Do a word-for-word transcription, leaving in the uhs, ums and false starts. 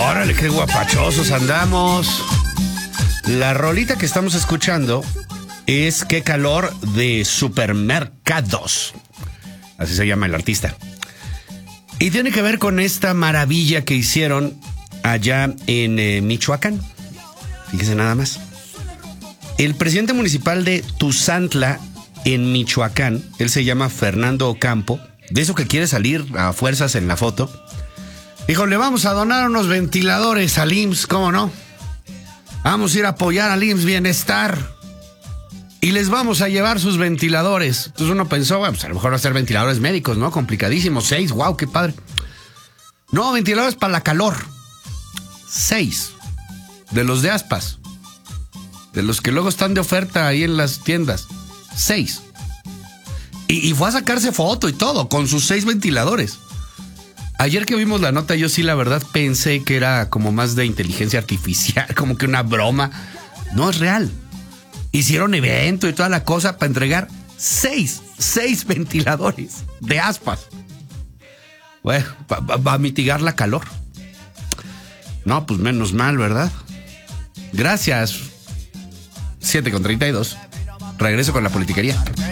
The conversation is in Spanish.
Órale, qué guapachosos andamos. La rolita que estamos escuchando es Qué calor de Supermercados. Así se llama el artista. Y tiene que ver con esta maravilla que hicieron allá en eh, Michoacán. Fíjese nada más. El presidente municipal de Tuzantla, en Michoacán, él se llama Fernando Ocampo, de eso que quiere salir a fuerzas en la foto, dijo, le vamos a donar unos ventiladores al I M S S, ¿cómo no? Vamos a ir a apoyar al I M S S Bienestar y les vamos a llevar sus ventiladores. Entonces uno pensó, bueno, pues a lo mejor va a ser ventiladores médicos, ¿no? Complicadísimos, seis, wow, qué padre. No, ventiladores para la calor. Seis. De los de aspas. De los que luego están de oferta ahí en las tiendas. Seis. Y, y fue a sacarse foto y todo, con sus seis ventiladores. Ayer que vimos la nota, yo sí, la verdad, pensé que era como más de inteligencia artificial, como que una broma. No, es real. Hicieron evento y toda la cosa para entregar seis, seis ventiladores de aspas. Bueno, va, va, va a mitigar la calor. No, pues menos mal, ¿verdad? Gracias. siete con treinta y dos. Regreso con la politiquería.